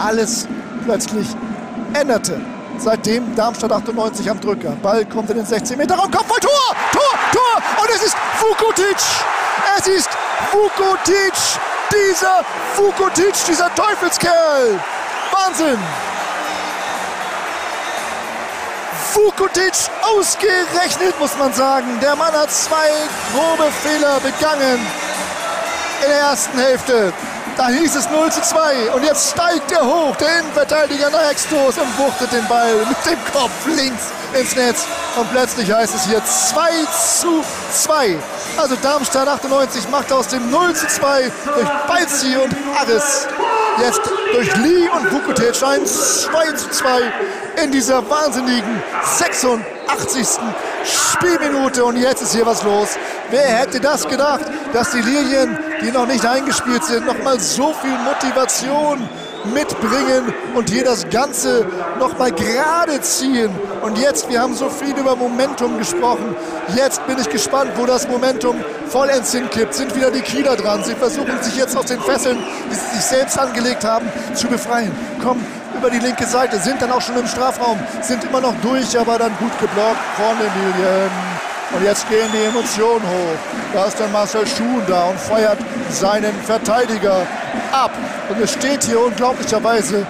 alles plötzlich änderte. Seitdem Darmstadt 98 am Drücker. Ball kommt in den 16-Meter-Raum. Kopfball, Tor! Tor! Tor! Und es ist Vukotic! Es ist Vukotic! Dieser Vukotic, dieser Teufelskerl! Wahnsinn! Vukotic ausgerechnet, muss man sagen. Der Mann hat 2 grobe Fehler begangen in der ersten Hälfte. Da hieß es 0:2 und jetzt steigt er hoch, der Innenverteidiger Naextos, und wuchtet den Ball mit dem Kopf links ins Netz. Und plötzlich heißt es hier 2:2. Also Darmstadt 98 macht aus dem 0:2 durch Balzi und Harris jetzt durch Lee und Vukotic ein 2:2 in dieser wahnsinnigen 86. Spielminute. Und jetzt ist hier was los. Wer hätte das gedacht, dass die Lilien, die noch nicht eingespielt sind, noch mal so viel Motivation mitbringen und hier das Ganze noch mal gerade ziehen. Und jetzt, wir haben so viel über Momentum gesprochen, jetzt bin ich gespannt, wo das Momentum vollends hinkippt. Sind wieder die Kieler dran. Sie versuchen sich jetzt aus den Fesseln, die sie sich selbst angelegt haben, zu befreien. Kommen über die linke Seite, sind dann auch schon im Strafraum, sind immer noch durch, aber dann gut geblockt von den Lilien. Und jetzt gehen die Emotionen hoch. Da ist dann Marcel Schuhn da und feuert seinen Verteidiger ab. Und es steht hier unglaublicherweise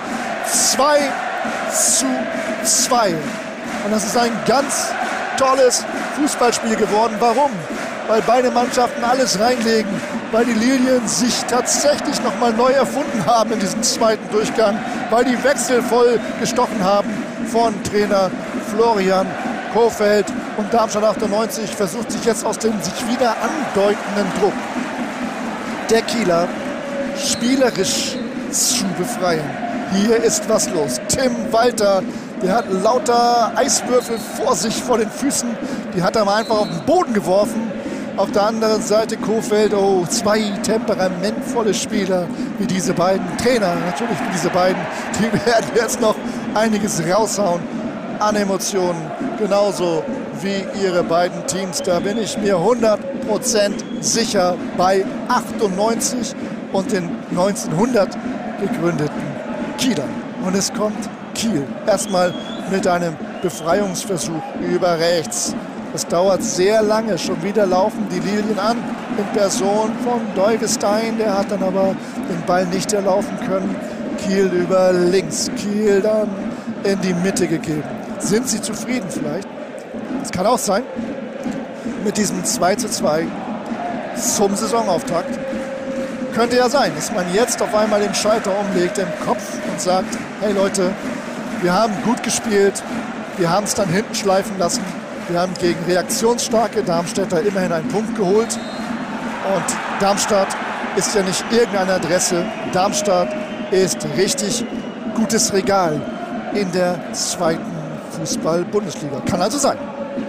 2:2. Und das ist ein ganz tolles Fußballspiel geworden. Warum? Weil beide Mannschaften alles reinlegen. Weil die Lilien sich tatsächlich nochmal neu erfunden haben in diesem zweiten Durchgang. Weil die Wechsel voll gestochen haben von Trainer Florian Kohfeldt. Und Darmstadt 98 versucht sich jetzt aus dem sich wieder andeutenden Druck der Kieler spielerisch zu befreien. Hier ist was los. Tim Walter, der hat lauter Eiswürfel vor sich, vor den Füßen. Die hat er mal einfach auf den Boden geworfen. Auf der anderen Seite Kohfeldt, 2 temperamentvolle Spieler wie diese beiden Trainer, natürlich wie diese beiden, die werden jetzt noch einiges raushauen an Emotionen. Genauso wie ihre beiden Teams. Da bin ich mir 100% sicher bei 98 und den 1900 gegründeten Kielern. Und es kommt Kiel. Erstmal mit einem Befreiungsversuch über rechts. Es dauert sehr lange. Schon wieder laufen die Lilien an in Person von Deugestein. Der hat dann aber den Ball nicht erlaufen können. Kiel über links. Kiel dann in die Mitte gegeben. Sind sie zufrieden vielleicht? Das kann auch sein. Mit diesem 2:2 zum Saisonauftakt. Könnte ja sein, dass man jetzt auf einmal den Schalter umlegt im Kopf und sagt, hey Leute, wir haben gut gespielt, wir haben es dann hinten schleifen lassen, wir haben gegen reaktionsstarke Darmstädter immerhin einen Punkt geholt. Und Darmstadt ist ja nicht irgendeine Adresse. Darmstadt ist richtig gutes Regal in der zweiten Fußball-Bundesliga. Kann also sein.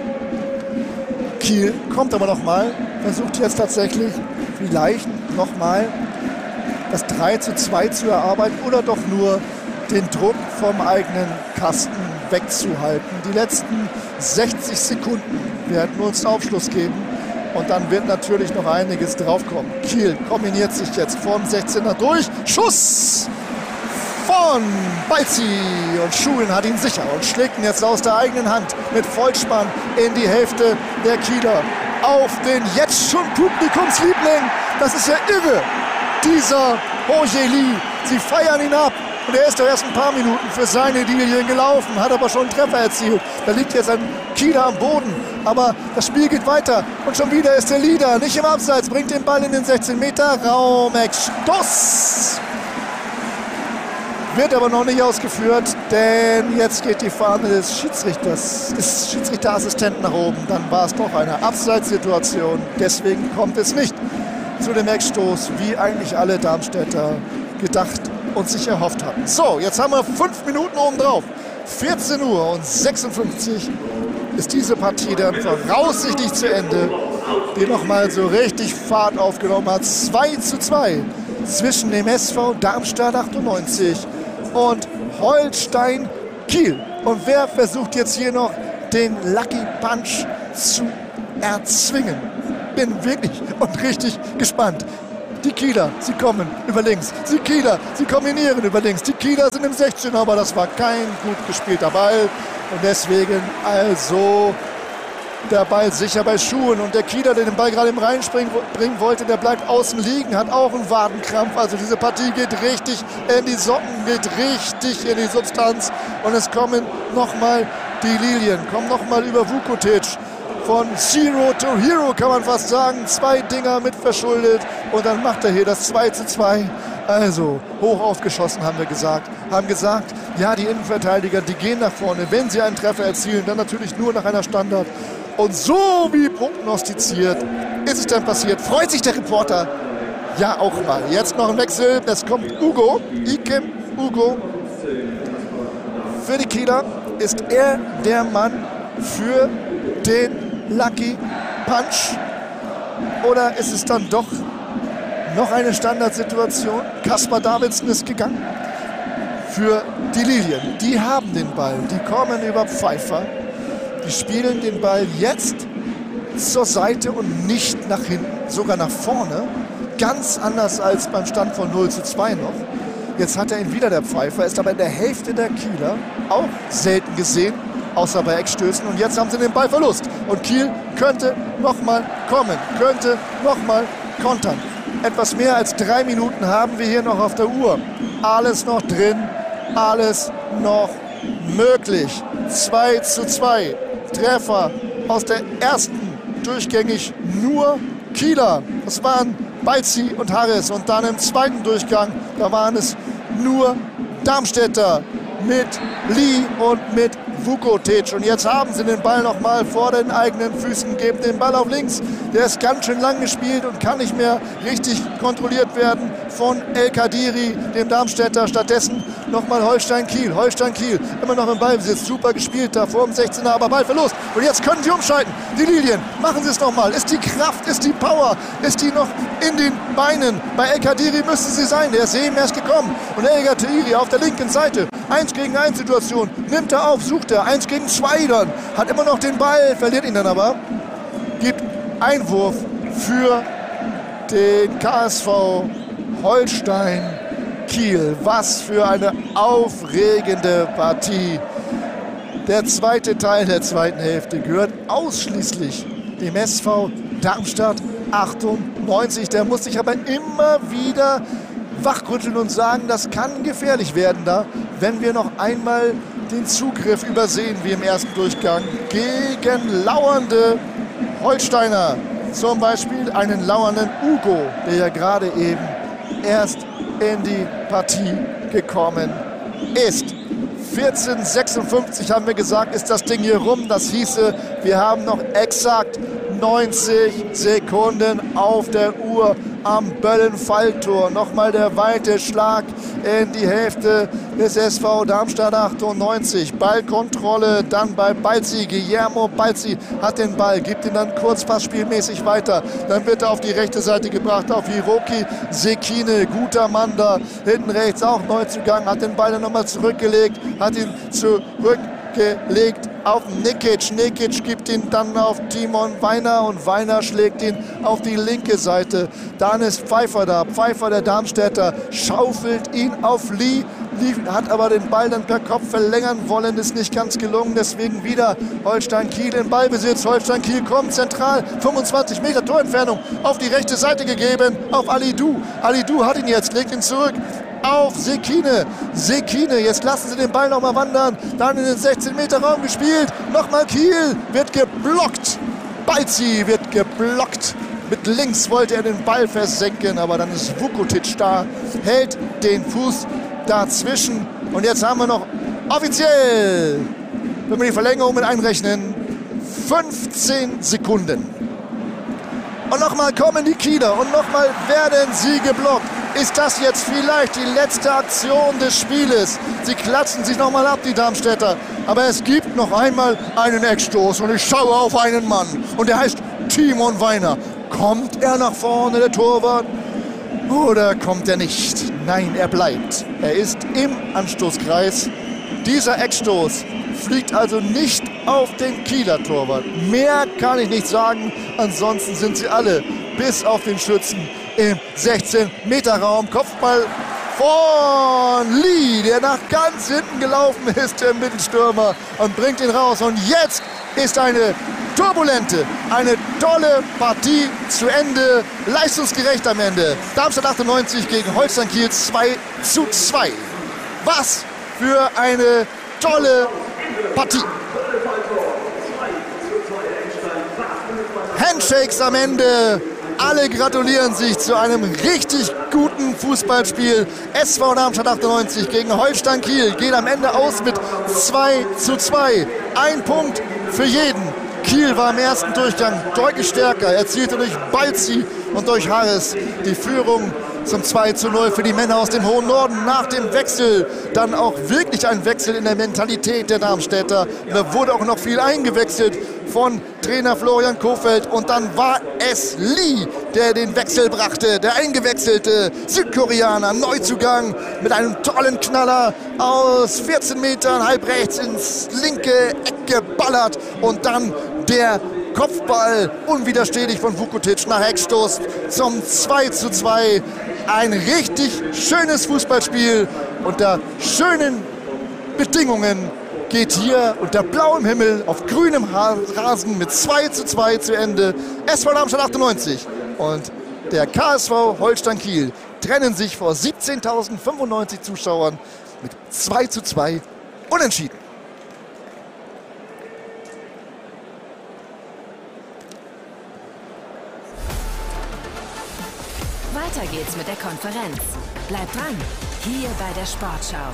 Kiel kommt aber nochmal, versucht jetzt tatsächlich vielleicht nochmal das 3:2 zu erarbeiten oder doch nur den Druck vom eigenen Kasten wegzuhalten. Die letzten 60 Sekunden werden uns Aufschluss geben und dann wird natürlich noch einiges draufkommen. Kiel kombiniert sich jetzt vom 16er durch. Schuss von Balzi und Schulen hat ihn sicher und schlägt ihn jetzt aus der eigenen Hand mit Vollspann in die Hälfte der Kieler. Auf den jetzt schon Publikumsliebling, das ist ja irre, dieser Ojeli. Sie feiern ihn ab und er ist doch erst ein paar Minuten für seine Lilien gelaufen, hat aber schon einen Treffer erzielt. Da liegt jetzt ein Kieler am Boden, aber das Spiel geht weiter und schon wieder ist der Leader nicht im Abseits, bringt den Ball in den 16-Meter-Raum, Stoß. Wird aber noch nicht ausgeführt, denn jetzt geht die Fahne des Schiedsrichterassistenten nach oben. Dann war es doch eine Abseitssituation. Deswegen kommt es nicht zu dem Eckstoß, wie eigentlich alle Darmstädter gedacht und sich erhofft hatten. So, jetzt haben wir 5 Minuten obendrauf. 14 Uhr und 56 ist diese Partie dann voraussichtlich zu Ende, die nochmal so richtig Fahrt aufgenommen hat. 2:2 zwischen dem SV Darmstadt 98 und Holstein Kiel. Und wer versucht jetzt hier noch den Lucky Punch zu erzwingen? Bin wirklich und richtig gespannt. Die Kieler, sie kommen über links. Die Kieler, sie kombinieren über links. Die Kieler sind im 16, aber das war kein gut gespielter Ball. Und deswegen also der Ball sicher bei Schuhen. Und der Kieler, der den Ball gerade im Reinspringen bringen wollte, der bleibt außen liegen, hat auch einen Wadenkrampf. Also diese Partie geht richtig in die Socken, geht richtig in die Substanz. Und es kommen nochmal die Lilien, kommen nochmal über Vukotic. Von Zero to Hero kann man fast sagen. 2 Dinger mit verschuldet. Und dann macht er hier das 2:2. Also hoch aufgeschossen, haben wir gesagt. Haben gesagt, ja, die Innenverteidiger, die gehen nach vorne. Wenn sie einen Treffer erzielen, dann natürlich nur nach einer Standard. Und so wie prognostiziert ist es dann passiert. Freut sich der Reporter ja auch mal. Jetzt noch ein Wechsel. Es kommt Ugo. Ikem Ugo. Für die Kieler ist er der Mann für den Lucky Punch. Oder ist es dann doch noch eine Standardsituation? Kaspar Davidsen ist gegangen. Für die Lilien. Die haben den Ball. Die kommen über Pfeiffer. Die spielen den Ball jetzt zur Seite und nicht nach hinten, sogar nach vorne. Ganz anders als beim Stand von 0:2 noch. Jetzt hat er ihn wieder, der Pfeiffer, ist aber in der Hälfte der Kieler, auch selten gesehen, außer bei Eckstößen. Und jetzt haben sie den Ballverlust. Und Kiel könnte nochmal kommen, könnte nochmal kontern. Etwas mehr als 3 Minuten haben wir hier noch auf der Uhr. Alles noch drin, alles noch möglich. 2:2. Treffer aus der ersten durchgängig nur Kieler. Das waren Balzi und Harris. Und dann im zweiten Durchgang, da waren es nur Darmstädter mit Lee und mit Vukotic. Und jetzt haben sie den Ball noch mal vor den eigenen Füßen, geben den Ball auf links. Der ist ganz schön lang gespielt und kann nicht mehr richtig kontrolliert werden von El Kadiri, dem Darmstädter. Stattdessen nochmal Holstein Kiel. Holstein Kiel immer noch im Ballbesitz. Super gespielt da vor dem 16er, aber Ballverlust. Und jetzt können sie umschalten. Die Lilien, machen sie es nochmal. Ist die Kraft, ist die Power, ist die noch in den Beinen? Bei El Kadiri müsste sie sein. Der ist eben erst gekommen. Und El Kadiri auf der linken Seite. 1 gegen 1 Situation. Nimmt er auf, sucht er. 1 gegen 2 dann. Hat immer noch den Ball, verliert ihn dann aber. Gibt Einwurf für den KSV Holstein Kiel. Was für eine aufregende Partie. Der zweite Teil der zweiten Hälfte gehört ausschließlich dem SV Darmstadt 98. Der muss sich aber immer wieder wachrütteln und sagen, das kann gefährlich werden da, wenn wir noch einmal den Zugriff übersehen wie im ersten Durchgang gegen lauernde Holsteiner. Zum Beispiel einen lauernden Ugo, der ja gerade eben erst in die Partie gekommen ist. 14:56 haben wir gesagt, ist das Ding hier rum. Das hieße, wir haben noch exakt 90 Sekunden auf der Uhr am Böllen-Falltor. Nochmal der weite Schlag in die Hälfte des SV Darmstadt 98. Ballkontrolle dann bei Balzi. Guillermo Balzi hat den Ball, gibt ihn dann kurzpassspielmäßig weiter. Dann wird er auf die rechte Seite gebracht, auf Hiroki Sekine. Guter Mann da, hinten rechts auch Neuzugang, hat den Ball dann nochmal zurückgelegt, hat ihn zurückgelegt auf Nikic. Nikic gibt ihn dann auf Timon Weiner und Weiner schlägt ihn auf die linke Seite. Dann ist Pfeiffer da. Pfeiffer, der Darmstädter, schaufelt ihn auf Lee. Lee hat aber den Ball dann per Kopf verlängern wollen, ist nicht ganz gelungen. Deswegen wieder Holstein Kiel in Ballbesitz. Holstein Kiel kommt zentral, 25 Meter Torentfernung auf die rechte Seite gegeben, auf Alidou. Alidou hat ihn jetzt, legt ihn zurück auf Sekine. Sekine, jetzt lassen sie den Ball nochmal wandern. Dann in den 16 Meter Raum gespielt. Nochmal Kiel, wird geblockt. Balzi wird geblockt. Mit links wollte er den Ball versenken, aber dann ist Vukotic da, hält den Fuß dazwischen. Und jetzt haben wir noch offiziell, wenn wir die Verlängerung mit einrechnen, 15 Sekunden. Und nochmal kommen die Kieler und nochmal werden sie geblockt. Ist das jetzt vielleicht die letzte Aktion des Spieles? Sie klatschen sich nochmal ab, die Darmstädter. Aber es gibt noch einmal einen Eckstoß und ich schaue auf einen Mann. Und der heißt Timon Weiner. Kommt er nach vorne, der Torwart? Oder kommt er nicht? Nein, er bleibt. Er ist im Anstoßkreis. Dieser Eckstoß fliegt also nicht auf den Kieler Torwart. Mehr kann ich nicht sagen. Ansonsten sind sie alle, bis auf den Schützen, im 16-Meter-Raum. Kopfball von Lee, der nach ganz hinten gelaufen ist, der Mittelstürmer, und bringt ihn raus. Und jetzt ist eine turbulente, eine tolle Partie zu Ende, leistungsgerecht am Ende. Darmstadt 98 gegen Holstein Kiel 2:2. Was für eine tolle Partie. Handshakes am Ende. Alle gratulieren sich zu einem richtig guten Fußballspiel. SV Darmstadt 98 gegen Holstein Kiel geht am Ende aus mit 2:2. Ein Punkt für jeden. Kiel war im ersten Durchgang deutlich stärker, erzielte durch Balzi und durch Harris die Führung zum 2:0 für die Männer aus dem hohen Norden. Nach dem Wechsel dann auch wirklich ein Wechsel in der Mentalität der Darmstädter. Da wurde auch noch viel eingewechselt von Trainer Florian Kohfeldt. Und dann war es Lee, der den Wechsel brachte. Der eingewechselte Südkoreaner, Neuzugang mit einem tollen Knaller aus 14 Metern, halb rechts ins linke Eck geballert. Und dann der Kopfball unwiderstehlich von Vukotic nach Eckstoß zum 2:2. Ein richtig schönes Fußballspiel unter schönen Bedingungen geht hier unter blauem Himmel auf grünem Rasen mit 2:2 zu Ende. SV Darmstadt 98 und der KSV Holstein Kiel trennen sich vor 17.095 Zuschauern mit 2:2 unentschieden. Weiter geht's mit der Konferenz. Bleibt dran, hier bei der Sportschau.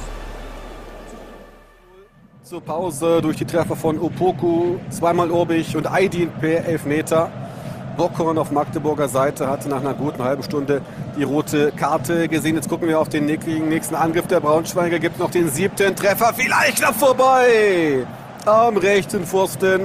Zur Pause durch die Treffer von Opoku, zweimal Urbich und Aydin per Elfmeter. Bockhorn auf Magdeburger Seite hatte nach einer guten halben Stunde die rote Karte gesehen. Jetzt gucken wir auf den nächsten Angriff der Braunschweiger. Gibt noch den 7. Treffer, vielleicht knapp vorbei. Am rechten Pfosten.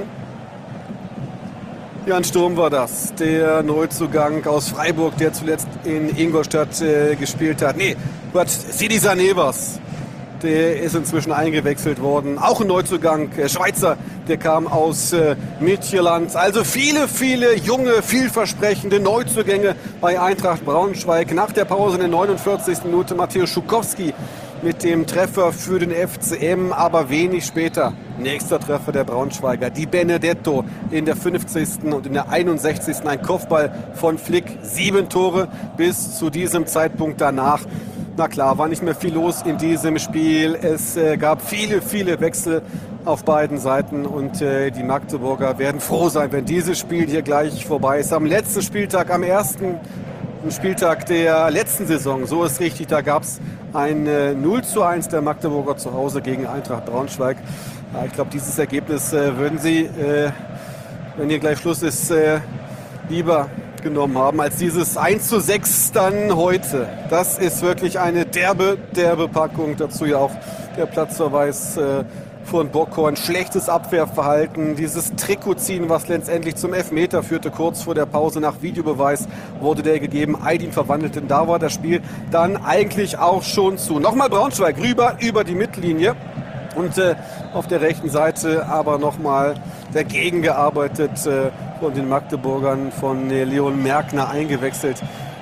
Jan Sturm war das, der Neuzugang aus Freiburg, der zuletzt in Ingolstadt gespielt hat. Nee, Sidi Sané war's. Der ist inzwischen eingewechselt worden. Auch ein Neuzugang, Schweizer, der kam aus Midtjylland. Also viele, viele junge, vielversprechende Neuzugänge bei Eintracht Braunschweig. Nach der Pause in der 49. Minute Mateusz Schukowski mit dem Treffer für den FCM, aber wenig später. Nächster Treffer der Braunschweiger, Di Benedetto in der 50. und in der 61. ein Kopfball von Flick. 7 Tore bis zu diesem Zeitpunkt danach. Na klar, war nicht mehr viel los in diesem Spiel. Es gab viele, viele Wechsel auf beiden Seiten und die Magdeburger werden froh sein, wenn dieses Spiel hier gleich vorbei ist. Am letzten Spieltag, am ersten Spieltag der letzten Saison, so ist richtig, da gab es ein 0:1 der Magdeburger zu Hause gegen Eintracht Braunschweig. Ja, ich glaube, dieses Ergebnis würden sie, wenn hier gleich Schluss ist, lieber genommen haben, als dieses 1:6 dann heute. Das ist wirklich eine derbe Packung. Dazu ja auch der Platzverweis von Bockhorn. Schlechtes Abwehrverhalten, dieses Trikotziehen, was letztendlich zum Elfmeter führte. Kurz vor der Pause nach Videobeweis wurde der gegeben. Aydin verwandelte. Da war das Spiel dann eigentlich auch schon zu. Nochmal Braunschweig rüber über die Mittellinie. Und auf der rechten Seite aber nochmal dagegen gearbeitet von den Magdeburgern, von Leon Merkner eingewechselt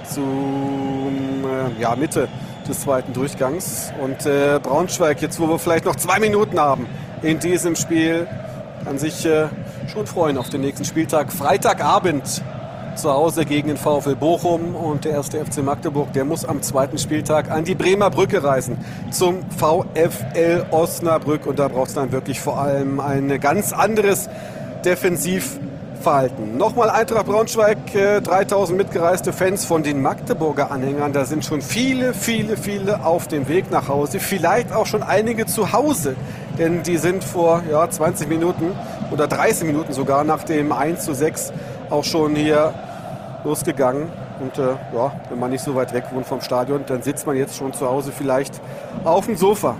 zum Mitte des zweiten Durchgangs. Und Braunschweig, jetzt wo wir vielleicht noch 2 Minuten haben in diesem Spiel, kann sich schon freuen auf den nächsten Spieltag. Freitagabend zu Hause gegen den VfL Bochum, und der erste FC Magdeburg, der muss am zweiten Spieltag an die Bremer Brücke reisen zum VfL Osnabrück, und da braucht es dann wirklich vor allem ein ganz anderes Defensivverhalten. Nochmal Eintracht Braunschweig, 3000 mitgereiste Fans von den Magdeburger Anhängern, da sind schon viele auf dem Weg nach Hause, vielleicht auch schon einige zu Hause, denn die sind vor 20 Minuten oder 30 Minuten sogar nach dem 1:6 auch schon hier losgegangen. Und wenn man nicht so weit weg wohnt vom Stadion, dann sitzt man jetzt schon zu Hause vielleicht auf dem Sofa.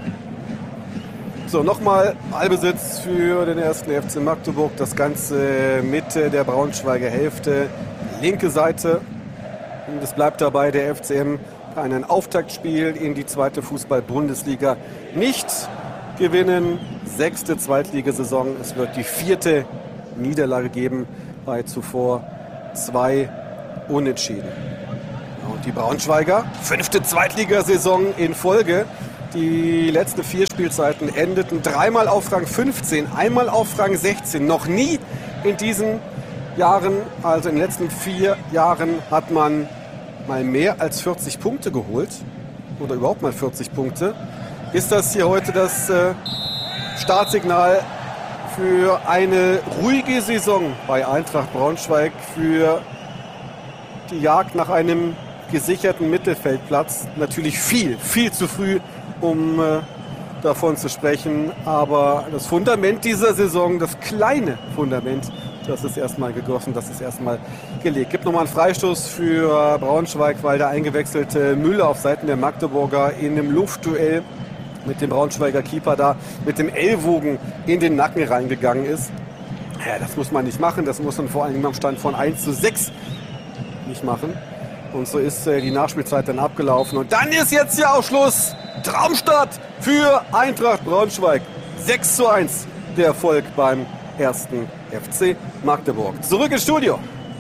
So, nochmal Ballbesitz für den ersten FC Magdeburg. Das Ganze Mitte der Braunschweiger Hälfte, linke Seite. Und es bleibt dabei, der FCM kann ein Auftaktspiel in die zweite Fußball-Bundesliga nicht gewinnen. 6. Zweitligasaison. Es wird die 4. Niederlage geben bei zuvor 2 Unentschieden. Und die Braunschweiger, 5. Zweitligasaison in Folge. Die letzten 4 Spielzeiten endeten 3-mal auf Rang 15, einmal auf Rang 16. Noch nie in diesen Jahren, also in den letzten 4 Jahren, hat man mal mehr als 40 Punkte geholt. Oder überhaupt mal 40 Punkte. Ist das hier heute das Startsignal für eine ruhige Saison bei Eintracht Braunschweig, für die Jagd nach einem gesicherten Mittelfeldplatz? Natürlich viel zu früh, um davon zu sprechen. Aber das Fundament dieser Saison, das kleine Fundament, das ist erstmal gegossen, das ist erstmal gelegt. Gibt nochmal einen Freistoß für Braunschweig, weil der eingewechselte Müller auf Seiten der Magdeburger in einem Luftduell mit dem Braunschweiger Keeper da mit dem Ellbogen in den Nacken reingegangen ist. Ja, das muss man nicht machen, das muss man vor allem am Stand von 1:6 nicht machen. Und so ist die Nachspielzeit dann abgelaufen. Und dann ist jetzt ja auch Schluss. Traumstart für Eintracht Braunschweig. 6:1 der Erfolg beim 1. FC Magdeburg. Zurück ins Studio.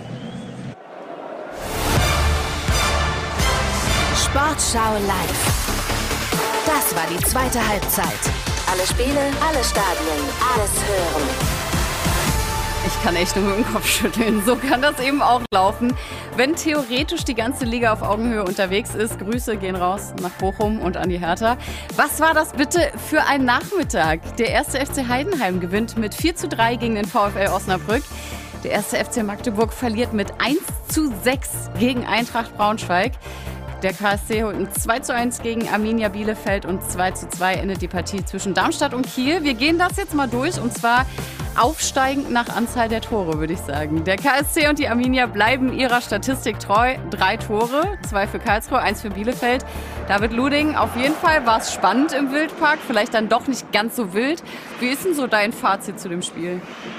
Sportschau live. Das war die zweite Halbzeit. Alle Spiele, alle Stadien, alles hören. Ich kann echt nur mit dem Kopf schütteln. So kann das eben auch laufen. Wenn theoretisch die ganze Liga auf Augenhöhe unterwegs ist, Grüße gehen raus nach Bochum und an die Hertha. Was war das bitte für ein Nachmittag? Der 1. FC Heidenheim gewinnt mit 4:3 gegen den VfL Osnabrück. Der 1. FC Magdeburg verliert mit 1:6 gegen Eintracht Braunschweig. Der KSC holt ein 2:1 gegen Arminia Bielefeld und 2:2 endet die Partie zwischen Darmstadt und Kiel. Wir gehen das jetzt mal durch und zwar aufsteigend nach Anzahl der Tore, würde ich sagen. Der KSC und die Arminia bleiben ihrer Statistik treu. 3 Tore, 2 für Karlsruhe, 1 für Bielefeld. David Luding, auf jeden Fall war es spannend im Wildpark, vielleicht dann doch nicht ganz so wild. Wie ist denn so dein Fazit zu dem Spiel?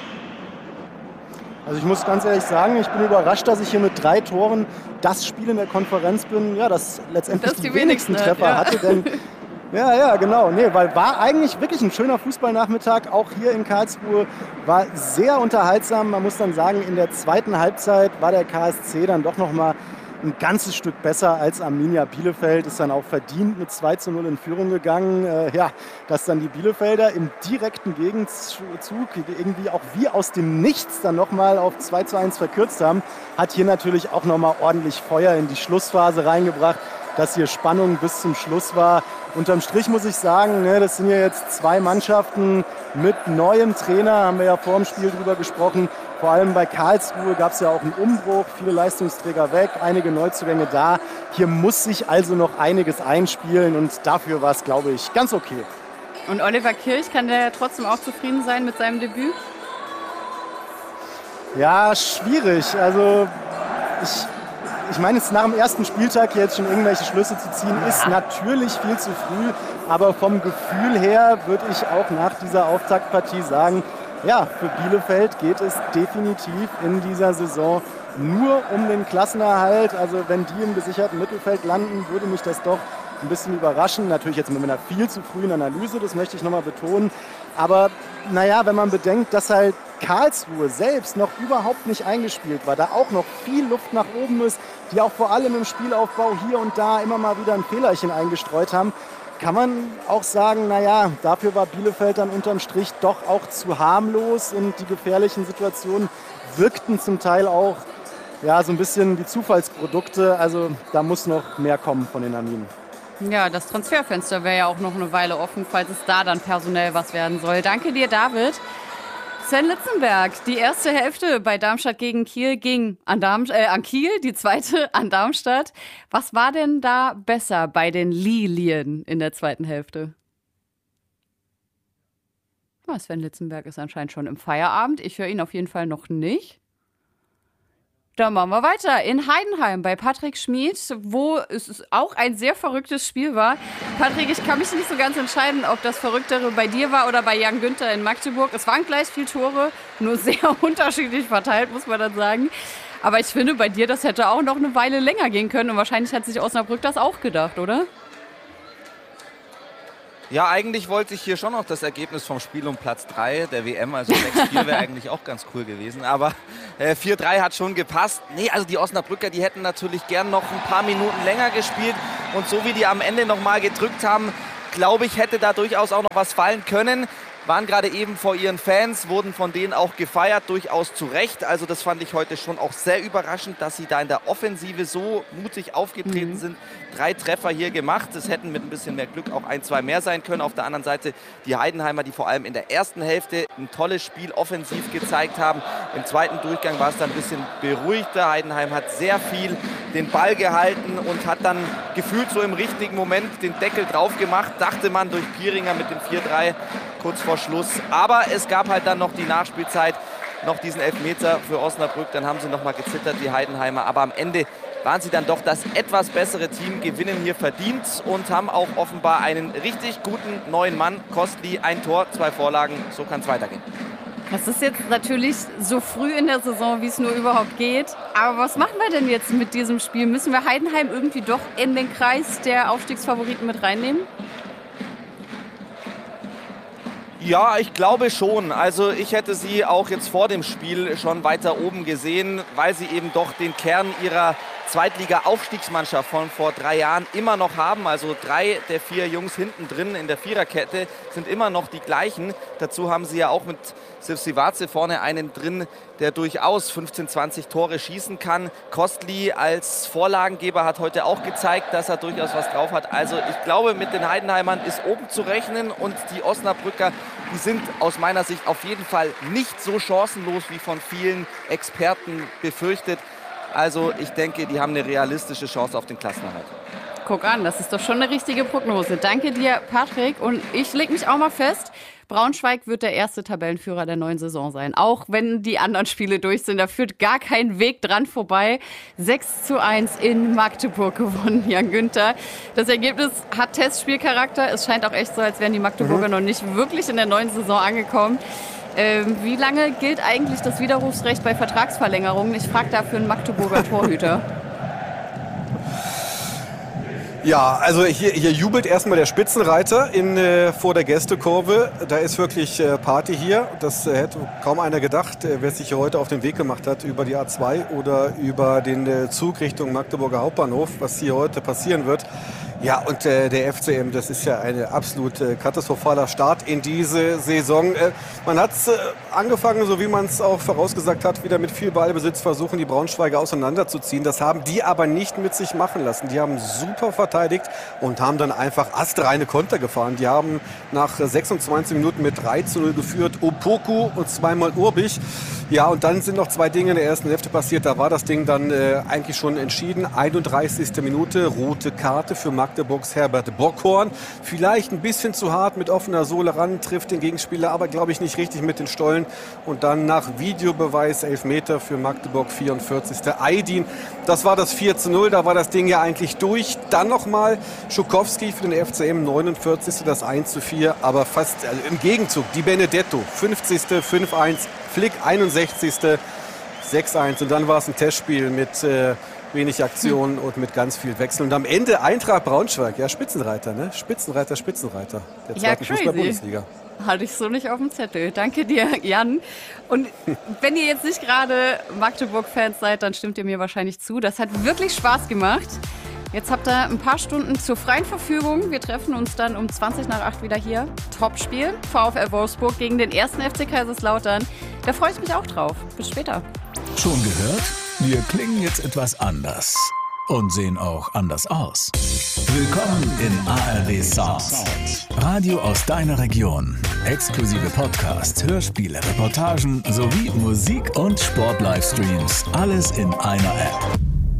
Also ich muss ganz ehrlich sagen, ich bin überrascht, dass ich hier mit 3 Toren das Spiel in der Konferenz bin, ja, das letztendlich die wenigsten Treffer hatte. Denn, ja, genau. Nee, weil war eigentlich wirklich ein schöner Fußballnachmittag, auch hier in Karlsruhe. War sehr unterhaltsam. Man muss dann sagen, in der zweiten Halbzeit war der KSC dann doch noch mal ein ganzes Stück besser als Arminia Bielefeld, ist dann auch verdient mit 2:0 in Führung gegangen. Dass dann die Bielefelder im direkten Gegenzug irgendwie auch wie aus dem Nichts dann nochmal auf 2:1 verkürzt haben, hat hier natürlich auch nochmal ordentlich Feuer in die Schlussphase reingebracht, dass hier Spannung bis zum Schluss war. Unterm Strich muss ich sagen, das sind ja jetzt 2 Mannschaften mit neuem Trainer, haben wir ja vor dem Spiel drüber gesprochen. Vor allem bei Karlsruhe gab es ja auch einen Umbruch, viele Leistungsträger weg, einige Neuzugänge da. Hier muss sich also noch einiges einspielen und dafür war es, glaube ich, ganz okay. Und Oliver Kirch, kann der trotzdem auch zufrieden sein mit seinem Debüt? Ja, schwierig. Also ich meine, jetzt nach dem ersten Spieltag jetzt schon irgendwelche Schlüsse zu ziehen, ist natürlich viel zu früh. Aber vom Gefühl her würde ich auch nach dieser Auftaktpartie sagen, ja, für Bielefeld geht es definitiv in dieser Saison nur um den Klassenerhalt. Also wenn die im gesicherten Mittelfeld landen, würde mich das doch ein bisschen überraschen. Natürlich jetzt mit einer viel zu frühen Analyse, das möchte ich nochmal betonen. Aber naja, wenn man bedenkt, dass halt Karlsruhe selbst noch überhaupt nicht eingespielt war, da auch noch viel Luft nach oben ist, die auch vor allem im Spielaufbau hier und da immer mal wieder ein Fehlerchen eingestreut haben, kann man auch sagen, naja, dafür war Bielefeld dann unterm Strich doch auch zu harmlos und die gefährlichen Situationen wirkten zum Teil auch ja, so ein bisschen wie Zufallsprodukte. Also da muss noch mehr kommen von den Arminen. Ja, das Transferfenster wäre ja auch noch eine Weile offen, falls es da dann personell was werden soll. Danke dir, David. Sven Litzenberg, die erste Hälfte bei Darmstadt gegen Kiel ging an Kiel, die zweite an Darmstadt. Was war denn da besser bei den Lilien in der zweiten Hälfte? Sven Litzenberg ist anscheinend schon im Feierabend. Ich höre ihn auf jeden Fall noch nicht. Dann machen wir weiter in Heidenheim bei Patrick Schmid, wo es auch ein sehr verrücktes Spiel war. Patrick, ich kann mich nicht so ganz entscheiden, ob das Verrücktere bei dir war oder bei Jan Günther in Magdeburg. Es waren gleich 4 Tore, nur sehr unterschiedlich verteilt, muss man dann sagen. Aber ich finde, bei dir, das hätte auch noch eine Weile länger gehen können. Und wahrscheinlich hat sich Osnabrück das auch gedacht, oder? Ja, eigentlich wollte ich hier schon noch das Ergebnis vom Spiel um Platz 3 der WM, also 6-4 wäre eigentlich auch ganz cool gewesen, aber 4-3 hat schon gepasst. Nee, also die Osnabrücker, die hätten natürlich gern noch ein paar Minuten länger gespielt und so wie die am Ende nochmal gedrückt haben, glaube ich, hätte da durchaus auch noch was fallen können. Waren gerade eben vor ihren Fans, wurden von denen auch gefeiert, durchaus zu Recht. Also das fand ich heute schon auch sehr überraschend, dass sie da in der Offensive so mutig aufgetreten sind. 3 Treffer hier gemacht. Es hätten mit ein bisschen mehr Glück auch 1, 2 mehr sein können. Auf der anderen Seite die Heidenheimer, die vor allem in der ersten Hälfte ein tolles Spiel offensiv gezeigt haben. Im zweiten Durchgang war es dann ein bisschen beruhigter. Heidenheim hat sehr viel den Ball gehalten und hat dann gefühlt so im richtigen Moment den Deckel drauf gemacht. Dachte man durch Pieringer mit dem 4-3 kurz vor Schluss. Aber es gab halt dann noch die Nachspielzeit, noch diesen Elfmeter für Osnabrück. Dann haben sie noch mal gezittert, die Heidenheimer. Aber am Ende waren sie dann doch das etwas bessere Team, gewinnen hier verdient und haben auch offenbar einen richtig guten neuen Mann. Kostli, 1 Tor, 2 Vorlagen. So kann es weitergehen. Das ist jetzt natürlich so früh in der Saison, wie es nur überhaupt geht. Aber was machen wir denn jetzt mit diesem Spiel? Müssen wir Heidenheim irgendwie doch in den Kreis der Aufstiegsfavoriten mit reinnehmen? Ja, ich glaube schon. Also ich hätte sie auch jetzt vor dem Spiel schon weiter oben gesehen, weil sie eben doch den Kern ihrer Zweitliga-Aufstiegsmannschaft von vor 3 Jahren immer noch haben. Also 3 der 4 Jungs hinten drin in der Viererkette sind immer noch die gleichen. Dazu haben sie ja auch mit Sivsivace vorne einen drin, der durchaus 15, 20 Tore schießen kann. Kostli als Vorlagengeber hat heute auch gezeigt, dass er durchaus was drauf hat. Also ich glaube, mit den Heidenheimern ist oben zu rechnen und die Osnabrücker, die sind aus meiner Sicht auf jeden Fall nicht so chancenlos wie von vielen Experten befürchtet. Also ich denke, die haben eine realistische Chance auf den Klassenerhalt. Guck an, das ist doch schon eine richtige Prognose. Danke dir, Patrick. Und ich lege mich auch mal fest, Braunschweig wird der erste Tabellenführer der neuen Saison sein. Auch wenn die anderen Spiele durch sind, da führt gar kein Weg dran vorbei. 6:1 in Magdeburg gewonnen, Jan Günther. Das Ergebnis hat Testspielcharakter. Es scheint auch echt so, als wären die Magdeburger noch nicht wirklich in der neuen Saison angekommen. Wie lange gilt eigentlich das Widerrufsrecht bei Vertragsverlängerungen? Ich frage dafür einen Magdeburger Torhüter. Ja, also hier jubelt erstmal der Spitzenreiter vor der Gästekurve. Da ist wirklich Party hier. Das hätte kaum einer gedacht, wer sich hier heute auf den Weg gemacht hat über die A2 oder über den Zug Richtung Magdeburger Hauptbahnhof, was hier heute passieren wird. Ja, und der FCM, das ist ja ein absolut katastrophaler Start in diese Saison. Man hat angefangen, so wie man es auch vorausgesagt hat, wieder mit viel Ballbesitz versuchen, die Braunschweiger auseinanderzuziehen. Das haben die aber nicht mit sich machen lassen. Die haben super verteidigt und haben dann einfach astreine Konter gefahren. Die haben nach 26 Minuten mit 3:0 geführt. Opoku und 2-mal Urbich. Ja, und dann sind noch 2 Dinge in der ersten Hälfte passiert. Da war das Ding dann eigentlich schon entschieden. 31. Minute, rote Karte für Magdeburgs Herbert Bockhorn. Vielleicht ein bisschen zu hart mit offener Sohle ran, trifft den Gegenspieler, aber glaube ich nicht richtig mit den Stollen. Und dann nach Videobeweis Elfmeter für Magdeburg, 44. Aydin. Das war das 4:0, da war das Ding ja eigentlich durch. Dann nochmal Schukowski für den FCM, 49. das 1:4, aber fast im Gegenzug. Di Benedetto, 50. 5:1. Flick, 61. 6:1. Und dann war es ein Testspiel mit wenig Aktion und mit ganz viel Wechsel. Und am Ende Eintracht Braunschweig, ja, Spitzenreiter, ne? Spitzenreiter der zweiten Fußball-Bundesliga. Hatte ich so nicht auf dem Zettel. Danke dir, Jan. Und wenn ihr jetzt nicht gerade Magdeburg-Fans seid, dann stimmt ihr mir wahrscheinlich zu. Das hat wirklich Spaß gemacht. Jetzt habt ihr ein paar Stunden zur freien Verfügung. Wir treffen uns dann um 7:20 wieder hier. Topspiel, VfL Wolfsburg gegen den 1. FC Kaiserslautern. Da freue ich mich auch drauf. Bis später. Schon gehört? Wir klingen jetzt etwas anders. Und sehen auch anders aus. Willkommen in ARD Sounds. Radio aus deiner Region. Exklusive Podcasts, Hörspiele, Reportagen sowie Musik- und Sport-Livestreams. Alles in einer App.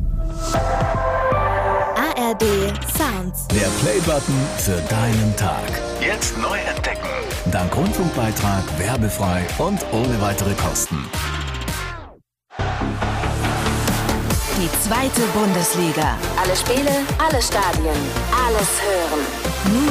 ARD Sounds. Der Playbutton für deinen Tag. Jetzt neu entdecken. Dank Rundfunkbeitrag, werbefrei und ohne weitere Kosten. Die 2. Bundesliga. Alle Spiele, alle Stadien, alles hören. Nur